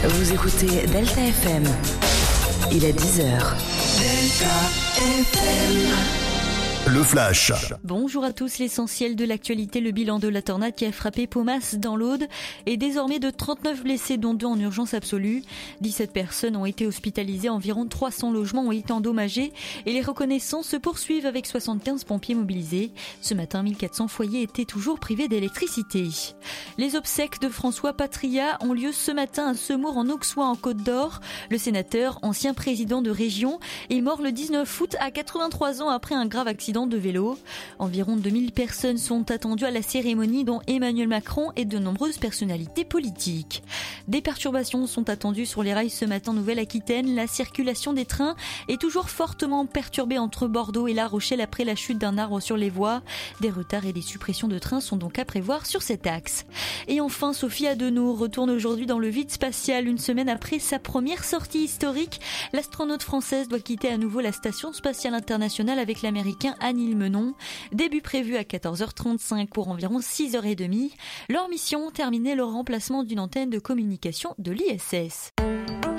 Vous écoutez Delta FM. Il est 10h. Delta FM. Le Flash. Bonjour à tous, l'essentiel de l'actualité, le bilan de la tornade qui a frappé Paumas dans l'Aude est désormais de 39 blessés, dont 2 en urgence absolue. 17 personnes ont été hospitalisées, environ 300 logements ont été endommagés et les reconnaissances se poursuivent avec 75 pompiers mobilisés. Ce matin, 1400 foyers étaient toujours privés d'électricité. Les obsèques de François Patria ont lieu ce matin à Semours en Auxois en Côte d'Or. Le sénateur, ancien président de région, est mort le 19 août à 83 ans après un grave accident de vélo. Environ 2000 personnes sont attendues à la cérémonie, dont Emmanuel Macron et de nombreuses personnalités politiques. Des perturbations sont attendues sur les rails ce matin en Nouvelle-Aquitaine. La circulation des trains est toujours fortement perturbée entre Bordeaux et La Rochelle après la chute d'un arbre sur les voies. Des retards et des suppressions de trains sont donc à prévoir sur cet axe. Et enfin, Sophie Adenau retourne aujourd'hui dans le vide spatial. Une semaine après sa première sortie historique, l'astronaute française doit quitter à nouveau la station spatiale internationale avec l'américain Anil Menon. Début prévu à 14h35 pour environ 6h30. Leur mission, terminer le remplacement d'une antenne de communication de l'ISS.